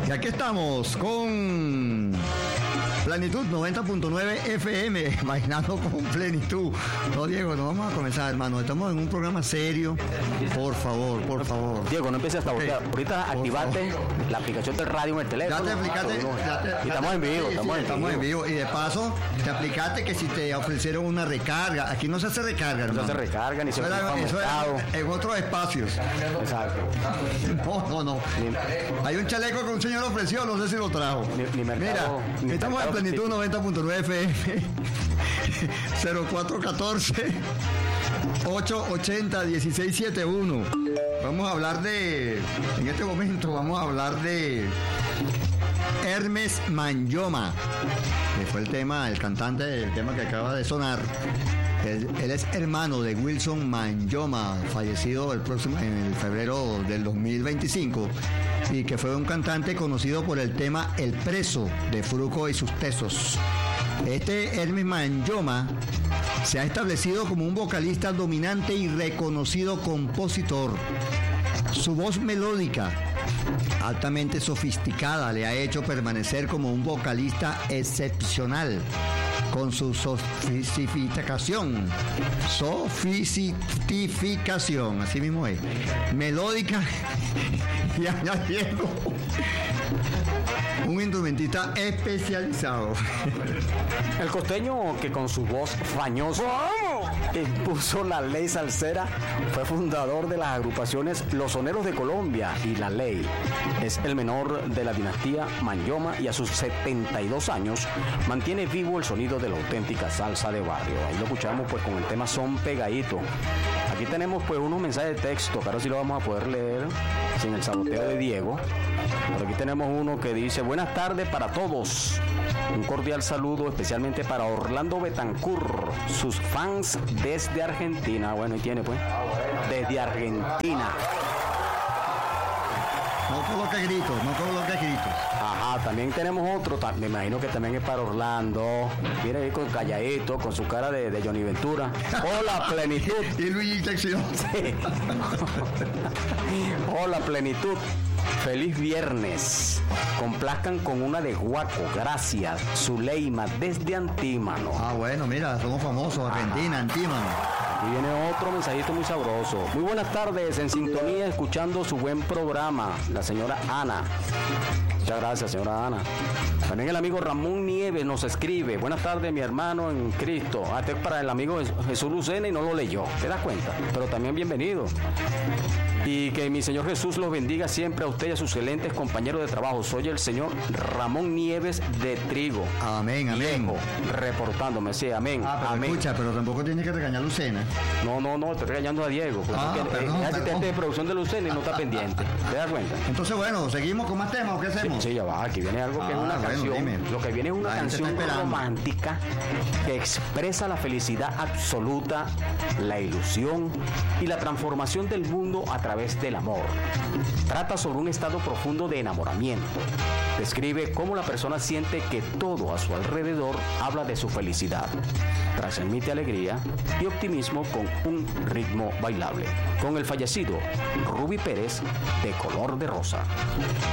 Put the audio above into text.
Y aquí estamos con Plenitud 90.9 FM, imaginando con plenitud. No, Diego, no vamos a comenzar, hermano. Estamos en un programa serio. Por favor, por favor. Diego, no empieces a sabotear. Ahorita activate la aplicación del radio en el teléfono. Ya te aplicaste. Estamos en vivo, estamos en vivo. Y de paso, te aplicaste que si te ofrecieron una recarga. Aquí no se hace recarga, hermano. No se recarga ni se Eso es en otros espacios. Exacto. No. Hay un chaleco que un señor ofreció, no sé si lo trajo. Ni mercado, mira, estamos en Plenitud 90.9 FM 0414 880 1671. Vamos a hablar en este momento vamos a hablar de Hermes Manjoma, que fue el cantante del tema que acaba de sonar. Él es hermano de Wilson Manjoma, fallecido en febrero del 2025, y que fue un cantante conocido por el tema El Preso de Fruco y sus Tesos. Este Hermes Manjoma se ha establecido como un vocalista dominante y reconocido compositor. Su voz melódica, altamente sofisticada, le ha hecho permanecer como un vocalista excepcional, con su sofisticación, así mismo es, melódica y añadiendo un instrumentista especializado. El costeño, que con su voz fañosa impuso la ley salsera, fue fundador de las agrupaciones Los Soneros de Colombia y La Ley. Es el menor de la dinastía Manjoma y a sus 72 años mantiene vivo el sonido de la auténtica salsa de barrio. Ahí lo escuchamos pues con el tema Son Pegadito. Aquí tenemos pues unos mensajes de texto, que ahora sí lo vamos a poder leer sin el saboteo de Diego. Por aquí tenemos uno que dice: buenas tardes para todos. Un cordial saludo especialmente para Orlando Betancourt, sus fans desde Argentina. Bueno, y tiene pues, desde Argentina. No coloques gritos. Ajá, también tenemos otro, me imagino que también es para Orlando. Viene ahí con calladito, con su cara de Johnny Ventura. Hola, Plenitud. Y Luigi Texio. Sí. Hola, Plenitud. Feliz viernes. Complazcan con una de Guaco. Gracias. Zuleima desde Antímano. Ah, bueno, mira, somos famosos. Argentina, Antímano. Y viene otro mensajito muy sabroso. Muy buenas tardes, en sintonía, escuchando su buen programa, la señora Ana. Muchas gracias, señora Ana. También el amigo Ramón Nieves nos escribe: buenas tardes, mi hermano en Cristo. Este es para el amigo Jesús Lucena y no lo leyó, ¿te das cuenta? Pero también bienvenido. Y que mi Señor Jesús los bendiga siempre a usted y a sus excelentes compañeros de trabajo. Soy el señor Ramón Nieves de Trigo. Amén. Viejo, reportándome, sí, amén. Amén. Escucha, pero tampoco tiene que regañar a Lucena. No, estoy regañando a Diego. Es asistente de producción de Lucena y no está pendiente. ¿Te das cuenta? Entonces, bueno, ¿seguimos con más temas o qué hacemos? Sí, ya va. Aquí viene algo que es una canción. Dime. Lo que viene es una canción romántica que expresa la felicidad absoluta, la ilusión y la transformación del mundo a través del amor. Trata sobre un estado profundo de enamoramiento. Describe cómo la persona siente que todo a su alrededor habla de su felicidad. Transmite alegría y optimismo con un ritmo bailable. Con el fallecido Ruby Pérez, de Color de Rosa.